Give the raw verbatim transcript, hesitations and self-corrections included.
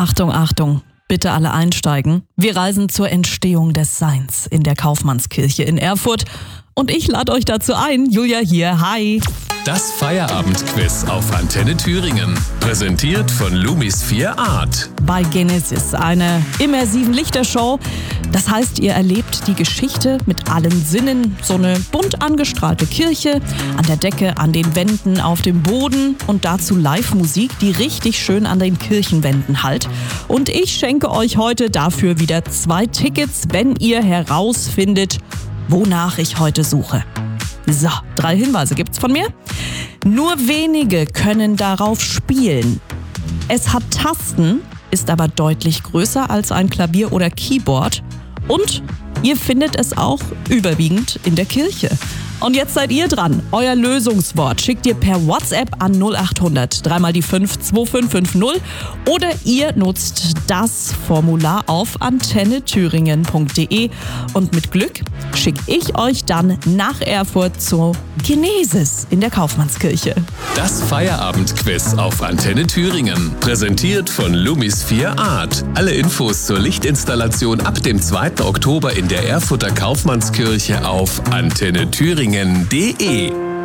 Achtung, Achtung, bitte alle einsteigen. Wir reisen zur Entstehung des Seins in der Kaufmannskirche in Erfurt. Und ich lade euch dazu ein. Julia hier, hi. Das Feierabendquiz auf Antenne Thüringen. Präsentiert von Lumis vier Art. Bei Genesis, eine immersiven Lichtershow. Das heißt, ihr erlebt die Geschichte mit allen Sinnen. So eine bunt angestrahlte Kirche, an der Decke, an den Wänden, auf dem Boden und dazu Live-Musik, die richtig schön an den Kirchenwänden hallt. Und ich schenke euch heute dafür wieder zwei Tickets, wenn ihr herausfindet, wonach ich heute suche. So, drei Hinweise gibt's von mir. Nur wenige können darauf spielen. Es hat Tasten, ist aber deutlich größer als ein Klavier oder Keyboard. Und ihr findet es auch überwiegend in der Kirche. Und jetzt seid ihr dran. Euer Lösungswort schickt ihr per WhatsApp an null acht hundert, dreimal die fünf, zwei fünf fünf null oder ihr nutzt das Formular auf antenne thüringen punkt de und mit Glück schicke ich euch dann nach Erfurt zur Genesis in der Kaufmannskirche. Das Feierabendquiz auf Antenne Thüringen. Präsentiert von Lumis vier Art. Alle Infos zur Lichtinstallation ab dem zweiten Oktober in der Erfurter Kaufmannskirche auf antenne thüringen punkt de.